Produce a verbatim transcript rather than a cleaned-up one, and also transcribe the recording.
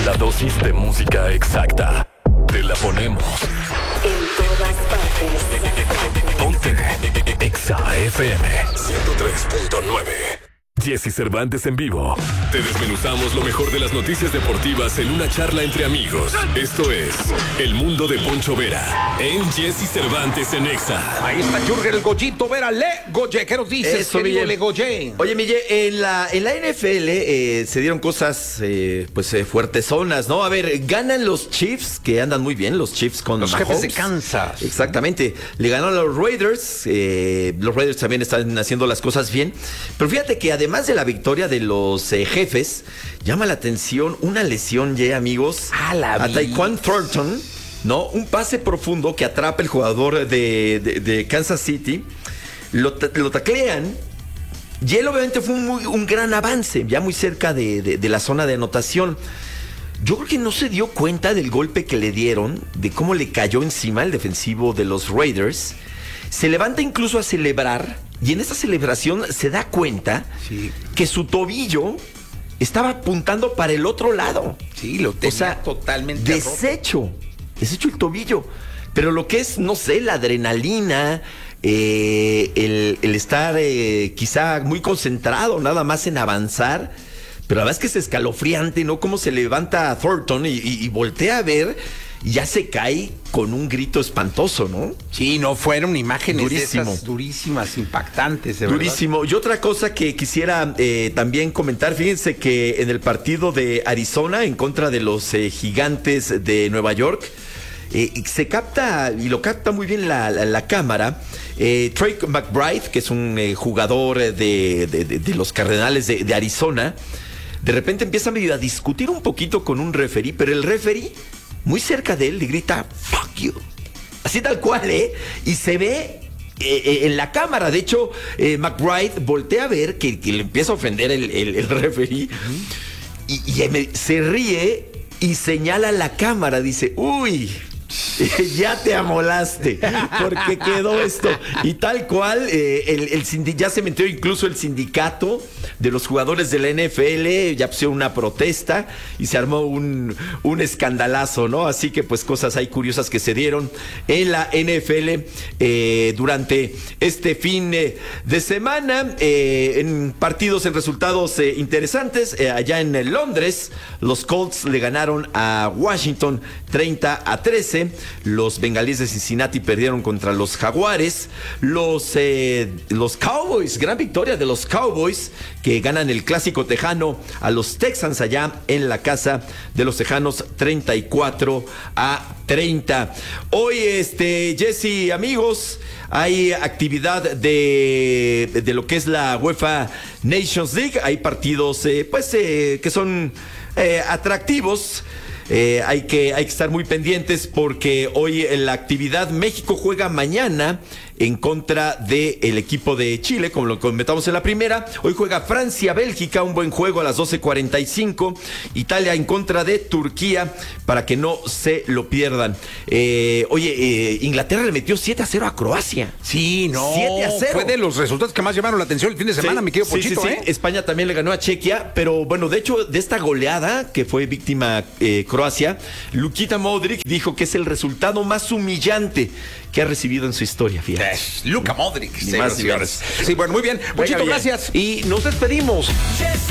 La dosis de música exacta. Te la ponemos. En todas partes. Ponte Exa F M ciento tres punto nueve. Jesse Cervantes en vivo. Te desmenuzamos lo mejor de las noticias deportivas en una charla entre amigos. Esto es El Mundo de Poncho Vera en Jesse Cervantes en Exa. Ahí está Jürgen el Goyito Vera. Le Goye, ¿qué nos dices, Eso, querido Miguel. Le Goye? Oye, Miguel, en la, en la N F L eh, se dieron cosas eh, pues eh, fuertezonas, ¿no? A ver, ganan los Chiefs, que andan muy bien, los Chiefs con Los Mahomes. jefes de Kansas. Exactamente. Le ganaron a los Raiders. Eh, los Raiders también están haciendo las cosas bien. Pero fíjate que además de la victoria de los eh, jefes, llama la atención una lesión, ya, amigos. Ah, la a vi. Tyquan Thornton, ¿no? Un pase profundo que atrapa el jugador de, de, de Kansas City. Lo, ta- lo taclean. Y él obviamente fue un, muy- un gran avance, ya muy cerca de, de- de la zona de anotación. Yo creo que no se dio cuenta del golpe que le dieron, de cómo le cayó encima el defensivo de los Raiders. Se levanta incluso a celebrar, y en esa celebración se da cuenta Sí. que su tobillo estaba apuntando para el otro lado. Sí, lo tenía O sea, totalmente roto. deshecho, deshecho el tobillo. Pero lo que es, no sé, la adrenalina, eh, el, el estar eh, quizá muy concentrado nada más en avanzar, pero la verdad es que es escalofriante, ¿no? Cómo se levanta Thornton y, y- y voltea a ver y ya se cae con un grito espantoso, ¿no? Sí, no fueron imágenes Durísimo. de esas durísimas, impactantes, de verdad. Durísimo. Y otra cosa que quisiera eh, también comentar, fíjense que en el partido de Arizona en contra de los eh, Gigantes de Nueva York, eh, se capta, y lo capta muy bien la, la- la cámara, eh, Trey McBride, que es un eh, jugador de, de- de- de los Cardenales de, de Arizona, de repente empieza medio a discutir un poquito con un referee, pero el referee, muy cerca de él, le grita, "Fuck you". Así tal cual, ¿eh? Y se ve eh, eh, en la cámara. De hecho, eh, McBride voltea a ver que, que le empieza a ofender el, el, el referee. Y, y me- se ríe y señala la cámara. Dice, uy, ya te amolaste, porque quedó esto. Y tal cual, eh, el, el sindi- ya se metió incluso el sindicato de los jugadores de la N F L, ya pusieron una protesta y se armó un, un escandalazo, ¿no? Así que pues cosas ahí curiosas que se dieron en la N F L eh, durante este fin eh, de semana, eh, en partidos, en resultados eh, interesantes. Eh, allá en eh, Londres, los Colts le ganaron a Washington treinta a trece. Los Bengalíes de Cincinnati perdieron contra los Jaguares. Los, eh, los Cowboys, gran victoria de los Cowboys, que ganan el clásico tejano a los Texans allá en la casa de los Tejanos, treinta y cuatro a treinta. Hoy, este, Jesse, amigos, hay actividad de, de lo que es la UEFA Nations League. Hay partidos, eh, pues, eh, que son eh, atractivos. Eh, hay que, hay que estar muy pendientes porque hoy en la actividad México juega mañana en contra del equipo de Chile, como lo comentamos en la primera. Hoy juega Francia-Bélgica, un buen juego a las doce cuarenta y cinco. Italia en contra de Turquía, para que no se lo pierdan. Eh, oye, eh, Inglaterra le metió siete a cero a Croacia. Sí, no. siete a cero. Fue de los resultados que más llamaron la atención el fin de semana, Sí, mi querido sí, Ponchito, sí, sí. ¿eh? España también le ganó a Chequia, pero bueno, de hecho, de esta goleada que fue víctima eh, Croacia, Luka Modric dijo que es el resultado más humillante que ha recibido en su historia, fíjate. Es Luka Modric, Ni señoras más y ni señores. menos. Sí, bueno, muy bien. Ponchito, bien. gracias. Y nos despedimos.